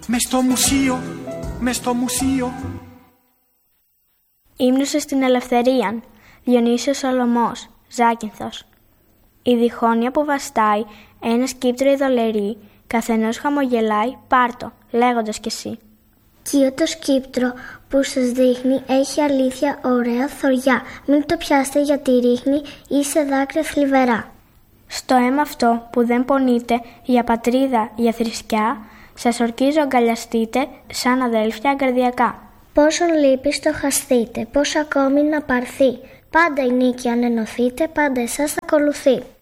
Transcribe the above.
Μες στο μουσείο. Ύμνουσε στην ελευθερίαν, Διονύσιος Σολωμός, Ζάκυνθος. Η διχόνοια που βαστάει, ένα σκύπτρο ειδωλερή, καθενός χαμογελάει, πάρτο, λέγοντας κι εσύ. Κύο το σκύπτρο που σας δείχνει έχει αλήθεια ωραία θωριά. Μην το πιάστε γιατί ρίχνει ή σε δάκρυα θλιβερά. Στο αίμα αυτό που δεν πονείτε για πατρίδα, για θρησκιά, σας ορκίζω αγκαλιαστείτε σαν αδέλφια αγκαρδιακά. Πόσον λύπης το χαστείτε, πώς ακόμη να πάρθει. Πάντα η νίκη αν ενωθείτε, πάντα εσάς θα ακολουθεί.